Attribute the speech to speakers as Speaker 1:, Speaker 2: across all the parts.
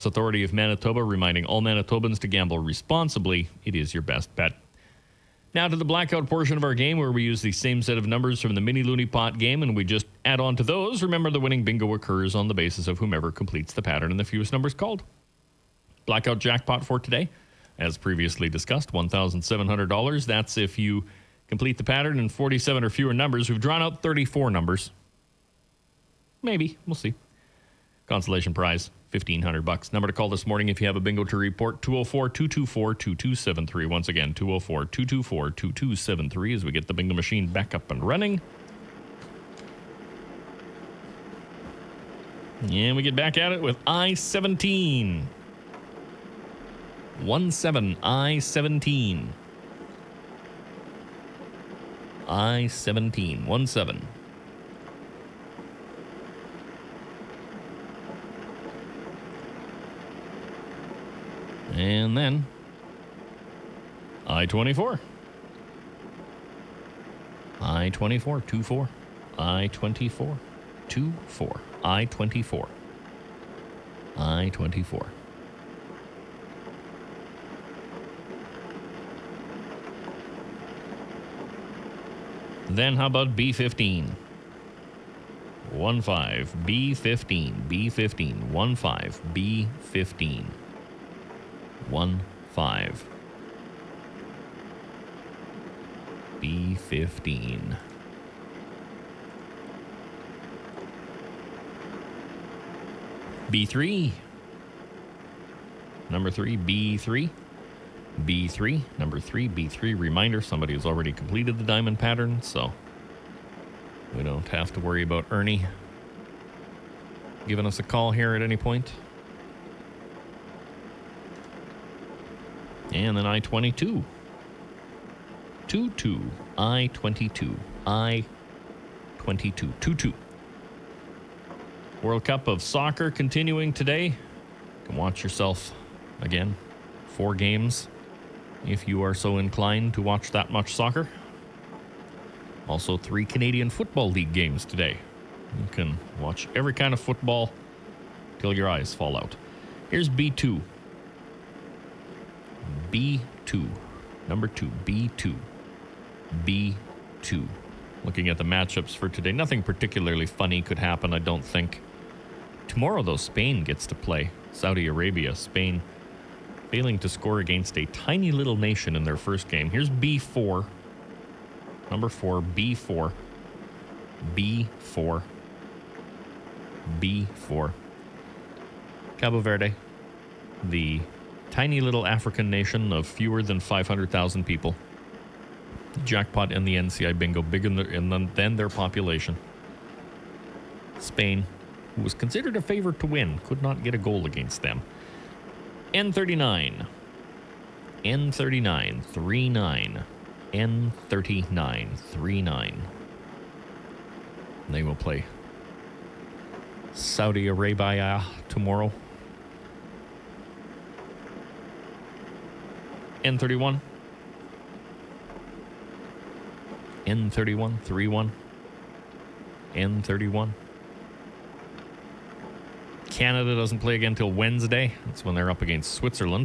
Speaker 1: Authority of Manitoba reminding all Manitobans to gamble responsibly. It is your best bet. Now to the blackout portion of our game, where we use the same set of numbers from the mini loony pot game and we just add on to those. Remember, the winning bingo occurs on the basis of whomever completes the pattern in the fewest numbers called. Blackout jackpot for today, as previously discussed, $1,700. That's if you complete the pattern in 47 or fewer numbers. We've drawn out 34 numbers. Maybe. We'll see. Consolation prize, $1,500. Number to call this morning if you have a bingo to report, 204-224-2273. Once again, 204-224-2273 as we get the bingo machine back up and running. And we get back at it with I-17. 17, I-17. I-17, 17. And then I-24. I-24, 24. I-24, 24. I-24. I-24. Then how about B-15? 1-5, B-15, B-15, 1-5, B-15. 1-5. B-15. B3. Number 3, B3. B3, number 3, B3. Reminder, somebody has already completed the diamond pattern, so we don't have to worry about Ernie giving us a call here at any point. And then I-22. 2-2. I-22. I-22. 2-2. World Cup of Soccer continuing today. You can watch yourself again. 4 games if you are so inclined to watch that much soccer. Also 3 Canadian Football League games today. You can watch every kind of football till your eyes fall out. Here's B2. B2. Number 2. B2. B2. Looking at the matchups for today, nothing particularly funny could happen, I don't think. Tomorrow, though, Spain gets to play Saudi Arabia. Spain failing to score against a tiny little nation in their first game. Here's B4. Number 4, B4. B4. B4. Cabo Verde, the tiny little African nation of fewer than 500,000 people. Jackpot and the NCI bingo bigger than their population. Spain, who was considered a favorite to win, could not get a goal against them. N39. N39, 3-9. N39, 3-9. They will play Saudi Arabia tomorrow. N31. N31, 3-1. N31. Canada doesn't play again until Wednesday. That's when they're up against Switzerland.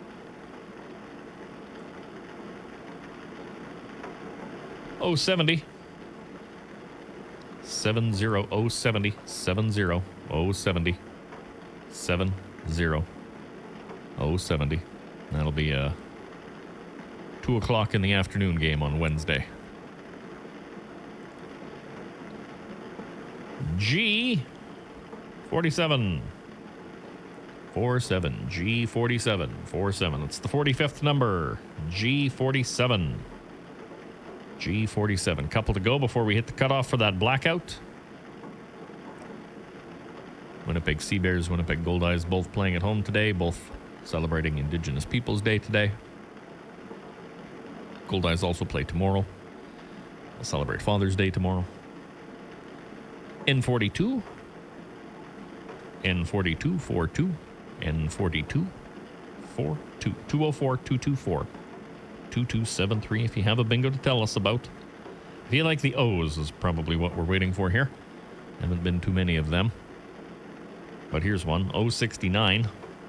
Speaker 1: Oh, 70. 7-0. Oh, 70. 7-0. Oh, 70. 7-0. Oh, 70. That'll be a 2 o'clock in the afternoon game on Wednesday. G 47. 47. G 47. 47. It's the 45th number. G 47. G 47. Couple to go before we hit the cutoff for that blackout. Winnipeg Seabears, Winnipeg Goldeyes both playing at home today, both celebrating Indigenous Peoples Day today. Goldeyes also play tomorrow. They'll celebrate Father's Day tomorrow. N42. N42, 42. N42, 42. 204-224. 2273 if you have a bingo to tell us about. I feel like the O's is probably what we're waiting for here. Haven't been too many of them. But here's one. 069.